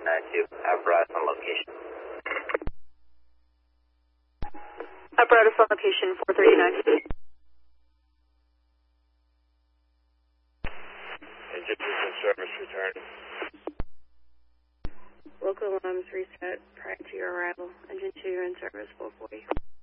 432, apparatus on location. Apparatus on location 439. Engine in service, return. Local alarms reset prior to your arrival. Engine 2 in service 440.